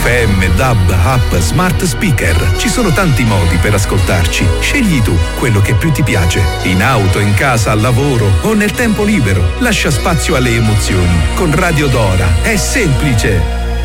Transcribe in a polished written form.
FM, DAB, app, smart speaker. Ci sono tanti modi per ascoltarci. Scegli tu quello che più ti piace. In auto, in casa, al lavoro o nel tempo libero. Lascia spazio alle emozioni. Con Radio Dora è semplice.